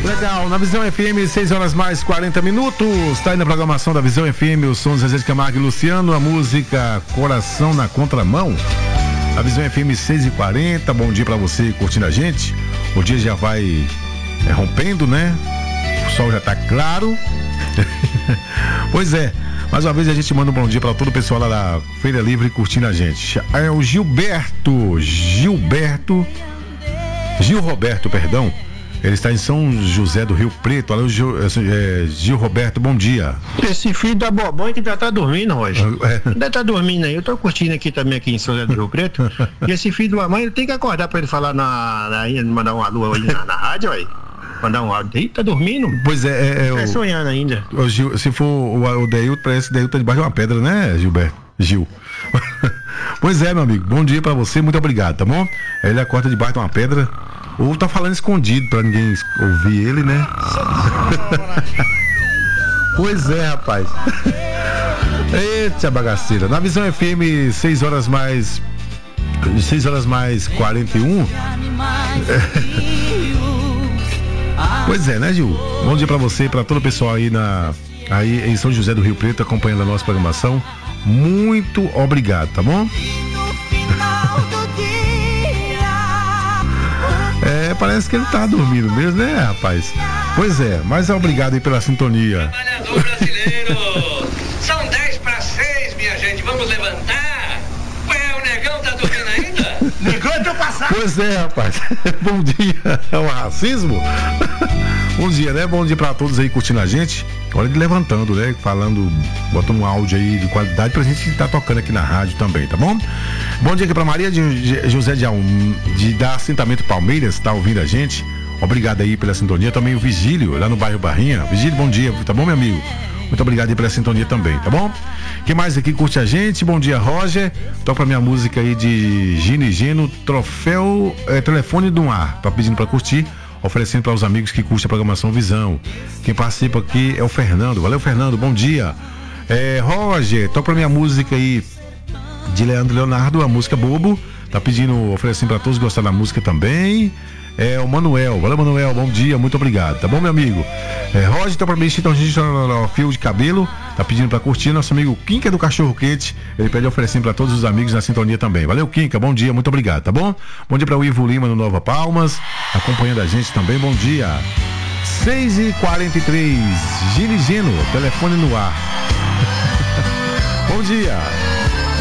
Legal, na Visão FM, 6 horas mais 40 minutos. Está aí na programação da Visão FM, os sons Zezé de Camargo e Luciano, a música Coração na Contramão. A Visão FM 6h40, bom dia pra você curtindo a gente. O dia já vai rompendo, né? O sol já tá claro. Pois é, mais uma vez a gente manda um bom dia pra todo o pessoal lá da Feira Livre curtindo a gente. É o Gil Roberto, perdão. Ele está em São José do Rio Preto. Olha o Gil Roberto, bom dia. Esse filho da bobão que ainda tá dormindo hoje. Ainda tá dormindo aí. Eu tô curtindo aqui também, aqui em São José do Rio Preto. E esse filho da mamãe, ele tem que acordar pra ele falar mandar um alô aí na rádio aí. Mandar um áudio aí, tá dormindo? Pois é. Tá sonhando ainda. O Gil, se for o Deilton, parece que o Deilton tá debaixo de uma pedra, né, Gil? Pois é, meu amigo, bom dia pra você, muito obrigado, tá bom? Aí ele acorda debaixo de uma pedra, ou tá falando escondido pra ninguém ouvir ele, né? Pois é, rapaz. Eita bagaceira. Na Visão FM, 6 horas mais 41. Pois é, né, Gil? Bom dia pra você, pra todo o pessoal aí em São José do Rio Preto, acompanhando a nossa programação. Muito obrigado, tá bom? Parece que ele tá dormindo mesmo, né, rapaz? Pois é, mas obrigado aí pela sintonia. Trabalhador brasileiro, são 10:06, minha gente, vamos levantar? Ué, o negão tá dormindo ainda? Negão do passado. Pois é, rapaz. Bom dia. É o racismo? Bom dia, né? Bom dia pra todos aí curtindo a gente. Olha ele levantando, né? Falando, botando um áudio aí de qualidade pra gente estar tocando aqui na rádio também, tá bom? Bom dia aqui pra Maria de José da Assentamento Palmeiras, tá ouvindo a gente. Obrigado aí pela sintonia. Também o Vigílio, lá no bairro Barrinha. Vigílio, bom dia, tá bom, meu amigo? Muito obrigado aí pela sintonia também, tá bom? Quem mais aqui curte a gente? Bom dia, Roger. Toca pra minha música aí de Gino e Geno, Troféu Telefone do Ar. Tá pedindo pra curtir, oferecendo para os amigos que curtem a programação Visão. Quem participa aqui é o Fernando. Valeu, Fernando, bom dia. Roger, toca pra minha música aí de Leandro Leonardo, a música Bobo. Tá pedindo, oferecendo para todos gostar da música também. O Manuel, valeu, Manuel, bom dia, muito obrigado, tá bom, meu amigo? Roger, então pra mim, então a gente no fio de cabelo, tá pedindo pra curtir, nosso amigo Quinca do Cachorro Quente, ele pede oferecendo pra todos os amigos na sintonia também. Valeu, Quinca, bom dia, muito obrigado, tá bom? Bom dia pra o Ivo Lima no Nova Palmas, acompanhando a gente também, bom dia. 6h43, Gino e Geno, telefone no ar. Bom dia.